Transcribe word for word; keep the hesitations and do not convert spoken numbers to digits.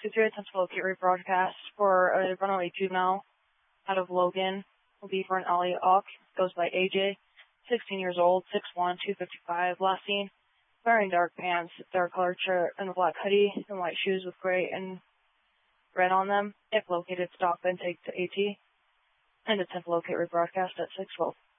two three, attempt to locate rebroadcast for a runaway juvenile out of Logan. Will be for an Elliot Ock. Goes by A J, sixteen years old, six one, two fifty-five. Last seen wearing dark pants, dark colored shirt, and a black hoodie, and white shoes with gray and red on them. If located, stop and take to AT. And attempt to locate rebroadcast at six twelve.